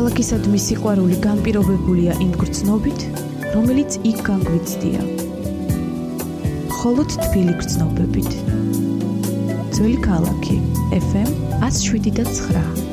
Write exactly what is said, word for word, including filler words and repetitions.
ქალაქისადმი სიყვარული განპირობებულია იმ გრძნობით, რომელიც იქ განგვიცდია. მხოლოდ თბილი გრძნობებით. ძველი ქალაქი, ეფ ემ one oh seven point nine